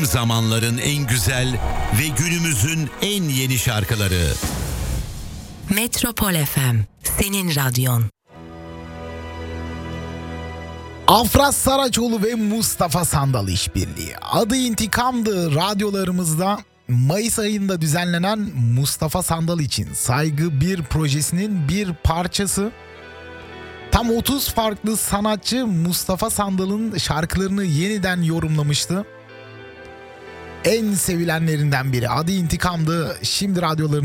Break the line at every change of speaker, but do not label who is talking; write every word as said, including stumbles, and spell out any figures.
Tüm zamanların en güzel ve günümüzün en yeni şarkıları.
Metropol F M, senin radyon.
Afras Saraçoğlu ve Mustafa Sandal işbirliği. Adı İntikam'dı radyolarımızda. Mayıs ayında düzenlenen Mustafa Sandal için Saygı bir projesinin bir parçası. Tam otuz farklı sanatçı Mustafa Sandal'ın şarkılarını yeniden yorumlamıştı. En sevilenlerinden biri Adı İntikam'dı. Şimdi radyolarımızda